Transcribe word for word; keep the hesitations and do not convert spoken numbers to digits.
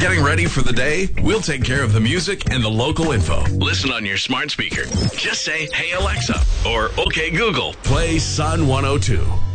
Getting ready for the day? We'll take care of the music and the local info. Listen on your smart speaker. Just say, "Hey Alexa," or "Okay Google, play Sun one oh two."